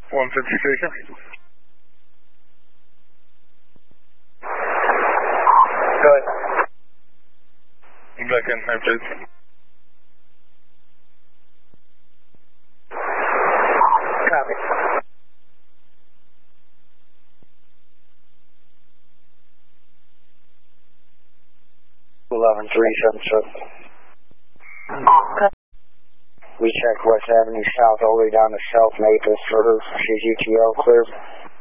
150 station. Go ahead. Back in, I please. Copy. We checked West Avenue South all the way down to South Maple for GTL clear.